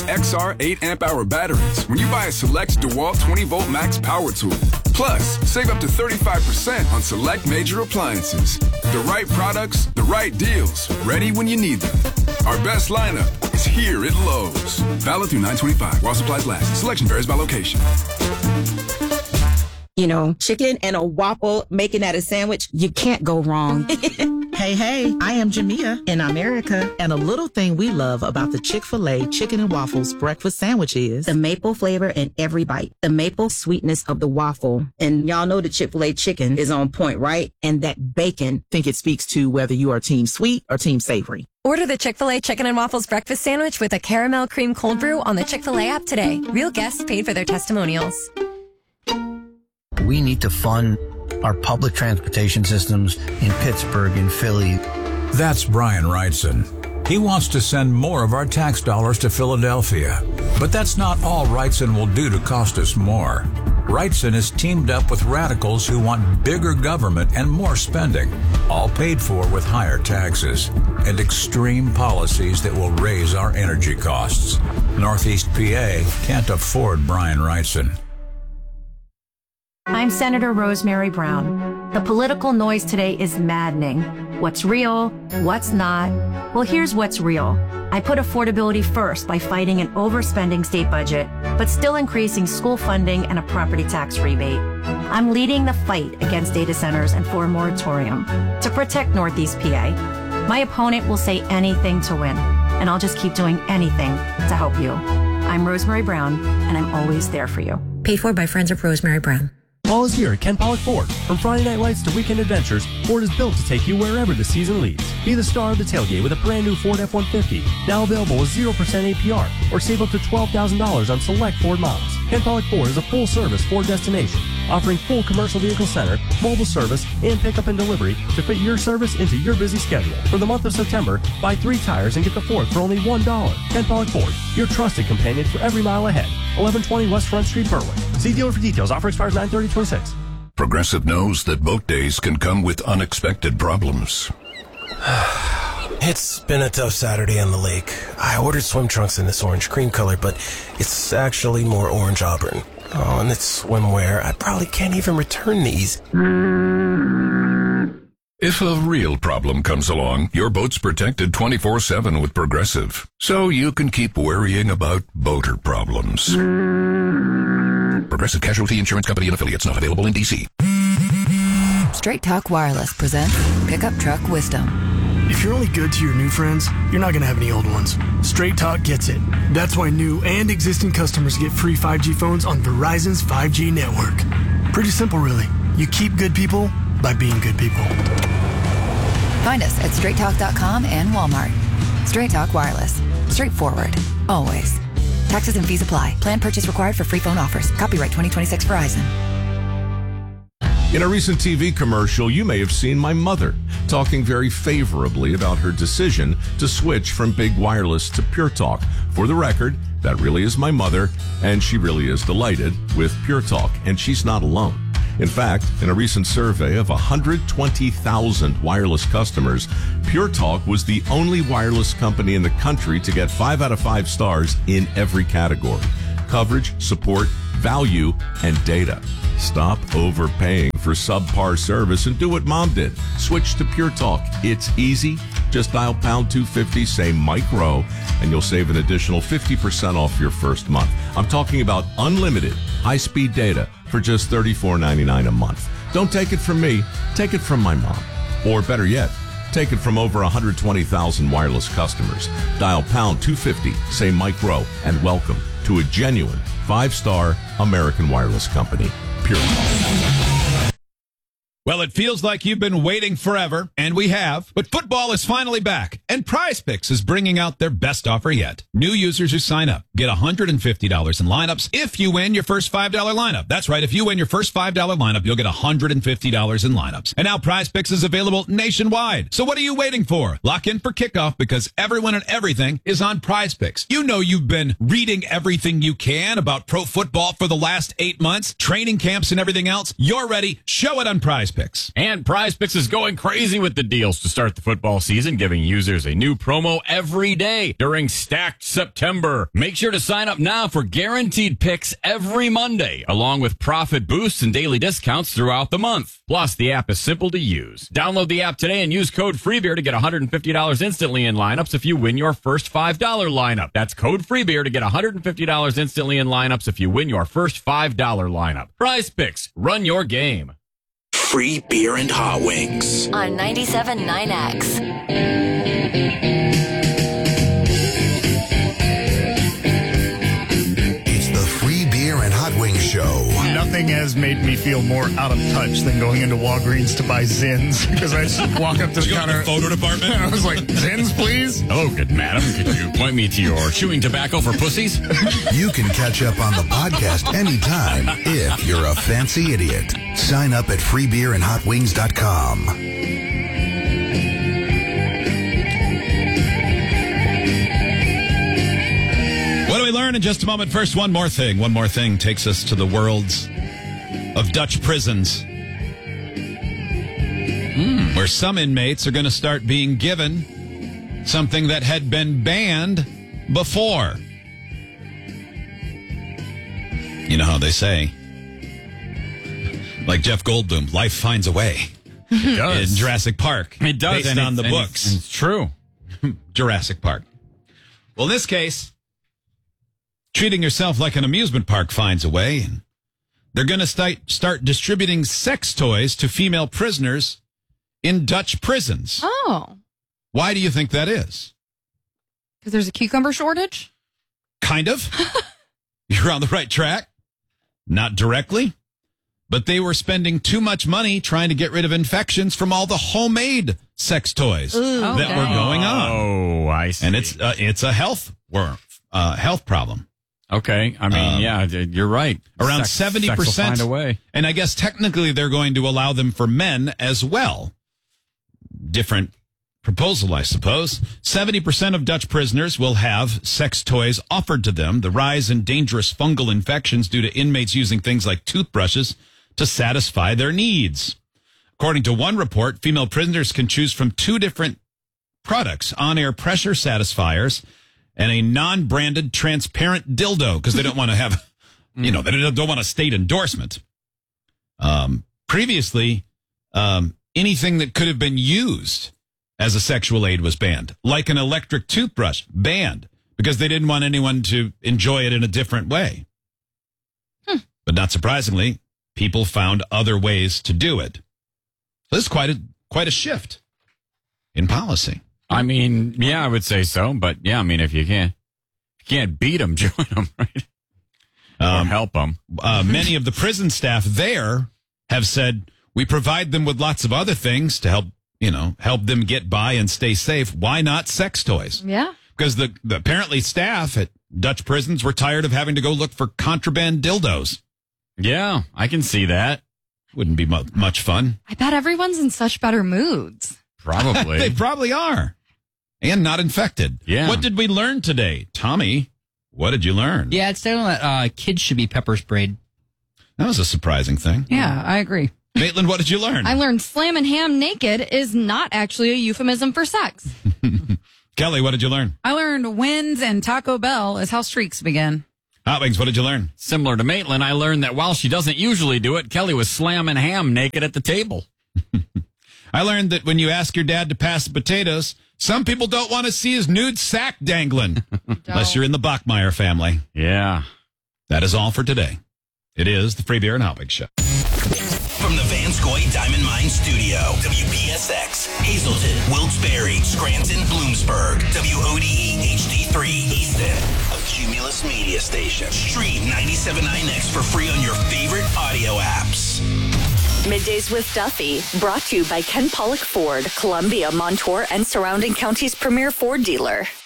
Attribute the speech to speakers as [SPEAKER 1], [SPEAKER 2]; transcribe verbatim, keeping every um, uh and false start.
[SPEAKER 1] X R eight amp hour batteries when you buy a Select DeWalt twenty volt Max power tool. Plus, save up to thirty-five percent on select major appliances. The right products, the right deals, ready when you need them. Our best lineup is here at Lowe's. Valid through nine twenty-five while supplies last. Selection varies by location.
[SPEAKER 2] You know, chicken and a waffle, making that a sandwich, you can't go wrong.
[SPEAKER 3] Hey, hey, I am Jamia
[SPEAKER 2] in America.
[SPEAKER 3] And a little thing we love about the Chick-fil-A Chicken and Waffles breakfast sandwich is
[SPEAKER 2] the maple flavor in every bite, the maple sweetness of the waffle. And y'all know the Chick-fil-A chicken is on point, right? And that bacon.
[SPEAKER 3] Think it speaks to whether you are team sweet or team savory.
[SPEAKER 4] Order the Chick-fil-A Chicken and Waffles breakfast sandwich with a caramel cream cold brew on the Chick-fil-A app today. Real guests paid for their testimonials.
[SPEAKER 5] We need to fund our public transportation systems in Pittsburgh and Philly.
[SPEAKER 6] That's Brian Wrightson. He wants to send more of our tax dollars to Philadelphia. But that's not all Wrightson will do to cost us more. Wrightson has teamed up with radicals who want bigger government and more spending, all paid for with higher taxes and extreme policies that will raise our energy costs. Northeast P A can't afford Brian Wrightson.
[SPEAKER 7] I'm Senator Rosemary Brown. The political noise today is maddening. What's real? What's not? Well, here's what's real. I put affordability first by fighting an overspending state budget, but still increasing school funding and a property tax rebate. I'm leading the fight against data centers and for a moratorium to protect Northeast P A. My opponent will say anything to win, and I'll just keep doing anything to help you. I'm Rosemary Brown, and I'm always there for you.
[SPEAKER 8] Paid for by Friends of Rosemary Brown.
[SPEAKER 9] Fall is here at Ken Pollock Ford. From Friday night lights to weekend adventures, Ford is built to take you wherever the season leads. Be the star of the tailgate with a brand new Ford F one fifty, now available with zero percent A P R, or save up to twelve thousand dollars on select Ford models. Ken Pollock Ford is a full-service Ford destination, offering full commercial vehicle center, mobile service, and pickup and delivery to fit your service into your busy schedule. For the month of September, buy three tires and get the fourth for only one dollar. Ken Pollock Ford, your trusted companion for every mile ahead. eleven twenty West Front Street, Berwick. See dealer for details. Offer expires nine thirty twenty-six.
[SPEAKER 10] Progressive knows that boat days can come with unexpected problems.
[SPEAKER 11] It's been a tough Saturday on the lake. I ordered swim trunks in this orange cream color, but it's actually more orange auburn. Oh, and it's swimwear. I probably can't even return these.
[SPEAKER 10] If a real problem comes along, your boat's protected twenty-four seven with Progressive, so you can keep worrying about boater problems. Progressive Casualty Insurance Company and Affiliates, not available in D C.
[SPEAKER 8] Straight Talk Wireless presents Pickup Truck Wisdom.
[SPEAKER 12] If you're only good to your new friends, you're not going to have any old ones. Straight Talk gets it. That's why new and existing customers get free five G phones on Verizon's five G network. Pretty simple, really. You keep good people by being good people.
[SPEAKER 8] Find us at straight talk dot com and Walmart. Straight Talk Wireless. Straightforward. Always. Taxes and fees apply. Plan purchase required for free phone offers. Copyright twenty twenty-six Verizon.
[SPEAKER 13] In a recent T V commercial, you may have seen my mother talking very favorably about her decision to switch from Big Wireless to Pure Talk. For the record, that really is my mother, and she really is delighted with Pure Talk, and she's not alone. In fact, in a recent survey of one hundred twenty thousand wireless customers, Pure Talk was the only wireless company in the country to get five out of five stars in every category: coverage, support, value, and data. Stop overpaying for subpar service and do what Mom did. Switch to Pure Talk. It's easy. Just dial pound two fifty, say Mike Rowe, and you'll save an additional fifty percent off your first month. I'm talking about unlimited high-speed data for just thirty-four ninety-nine a month. Don't take it from me. Take it from my mom. Or better yet, take it from over one hundred twenty thousand wireless customers. Dial pound two fifty, say Mike Rowe, and welcome to a genuine five-star American wireless company. Pure Talk.
[SPEAKER 14] Well, it feels like you've been waiting forever, and we have, but football is finally back, and PrizePicks is bringing out their best offer yet. New users who sign up get one hundred fifty dollars in lineups if you win your first five dollar lineup. That's right, if you win your first five dollar lineup, you'll get one hundred fifty dollars in lineups. And now PrizePicks is available nationwide. So what are you waiting for? Lock in for kickoff, because everyone and everything is on PrizePicks. You know you've been reading everything you can about pro football for the last eight months, training camps and everything else. You're ready. Show it on PrizePicks. Picks.
[SPEAKER 15] And Prize Picks is going crazy with the deals to start the football season, giving users a new promo every day during Stacked September. Make sure to sign up now for guaranteed picks every Monday, along with profit boosts and daily discounts throughout the month. Plus, the app is simple to use. Download the app today and use code FREEBEER to get one hundred fifty dollars instantly in lineups if you win your first five dollar lineup. That's code FREEBEER to get one hundred fifty dollars instantly in lineups if you win your first five dollar lineup. Prize Picks. Run your game.
[SPEAKER 16] Free beer and hot wings.
[SPEAKER 17] On ninety-seven point nine X.
[SPEAKER 16] It's the Free Beer and Hot Wings Show.
[SPEAKER 18] Nothing has made me feel more out of touch than going into Walgreens to buy Zins, because I just walk up to the counter.
[SPEAKER 15] The photo department?
[SPEAKER 18] And I was like, Zins, please?
[SPEAKER 15] Hello, good madam. Could you point me to your chewing tobacco for pussies?
[SPEAKER 16] You can catch up on the podcast anytime if you're a fancy idiot. Sign up at free beer and hot wings dot com.
[SPEAKER 14] What do we learn in just a moment? First, one more thing. One more thing takes us to the worlds of Dutch prisons, mm. where some inmates are going to start being given something that had been banned before. You know how they say, like Jeff Goldblum, life finds a way.
[SPEAKER 15] It does.
[SPEAKER 14] In Jurassic Park.
[SPEAKER 15] It does.
[SPEAKER 14] Based
[SPEAKER 15] and
[SPEAKER 14] on
[SPEAKER 15] it's,
[SPEAKER 14] the
[SPEAKER 15] and
[SPEAKER 14] books.
[SPEAKER 15] It's, it's true.
[SPEAKER 14] Jurassic Park. Well, in this case, treating yourself like an amusement park finds a way. And they're going to start, start distributing sex toys to female prisoners in Dutch prisons.
[SPEAKER 19] Oh.
[SPEAKER 14] Why do you think that is?
[SPEAKER 19] Because there's a cucumber shortage?
[SPEAKER 14] Kind of. You're on the right track. Not directly. But they were spending too much money trying to get rid of infections from all the homemade sex toys
[SPEAKER 19] Ooh,
[SPEAKER 14] that
[SPEAKER 19] okay.
[SPEAKER 14] were going on.
[SPEAKER 15] Oh, I see.
[SPEAKER 14] And it's uh, it's a health worm, uh, health problem.
[SPEAKER 15] Okay. I mean, um, yeah, you're right.
[SPEAKER 14] Around
[SPEAKER 15] Sex,
[SPEAKER 14] seventy
[SPEAKER 15] sex will
[SPEAKER 14] percent.
[SPEAKER 15] find a way.
[SPEAKER 14] And I guess technically they're going to allow them for men as well. Different proposal, I suppose. seventy percent of Dutch prisoners will have sex toys offered to them. The rise in dangerous fungal infections due to inmates using things like toothbrushes to satisfy their needs. According to one report, female prisoners can choose from two different products, on-air pressure satisfiers and a non-branded transparent dildo, because they don't want to have, you know, they don't want a state endorsement. Um, previously, um, anything that could have been used as a sexual aid was banned, like an electric toothbrush, banned, because they didn't want anyone to enjoy it in a different way. Hmm. But not surprisingly, people found other ways to do it. So this is quite a quite a shift in policy.
[SPEAKER 15] I mean, yeah, I would say so. But yeah, I mean, if you can't, if you can't beat them, join them, right?
[SPEAKER 14] Um,
[SPEAKER 15] or help them.
[SPEAKER 14] Uh, many of the prison staff there have said, we provide them with lots of other things to help, you know, help them get by and stay safe. Why not sex toys?
[SPEAKER 19] Yeah.
[SPEAKER 14] Because the, the apparently staff at Dutch prisons were tired of having to go look for contraband dildos.
[SPEAKER 15] Yeah, I can see that.
[SPEAKER 14] Wouldn't be mu- much fun.
[SPEAKER 19] I bet everyone's in such better moods.
[SPEAKER 15] Probably.
[SPEAKER 14] They probably are. And not infected.
[SPEAKER 15] Yeah.
[SPEAKER 14] What did we learn today? Tommy, what did you learn?
[SPEAKER 20] Yeah, it's saying that uh, kids should be pepper sprayed.
[SPEAKER 14] That was a surprising thing.
[SPEAKER 19] Yeah, I agree.
[SPEAKER 14] Maitland, what did you learn?
[SPEAKER 19] I learned slamming ham naked is not actually a euphemism for sex.
[SPEAKER 14] Kelly, what did you learn?
[SPEAKER 21] I learned wins and Taco Bell is how streaks begin.
[SPEAKER 14] Hot Wings, what did you learn?
[SPEAKER 15] Similar to Maitland, I learned that while she doesn't usually do it, Kelly was slamming ham naked at the table.
[SPEAKER 14] I learned that when you ask your dad to pass the potatoes, some people don't want to see his nude sack dangling. Unless you're in the Bachmeyer family.
[SPEAKER 15] Yeah.
[SPEAKER 14] That is all for today. It is the Free Beer and Hot Wings Show.
[SPEAKER 16] From the Vanscoy Diamond Mine Studio, W P S X, Hazleton, Wilkes-Barre, Scranton, Bloomsburg, W O D E H D three, Easton, a Cumulus media station. Stream ninety-seven point nine X for free on your favorite audio apps.
[SPEAKER 17] Middays with Duffy, brought to you by Ken Pollock Ford, Columbia, Montour, and surrounding counties' premier Ford dealer.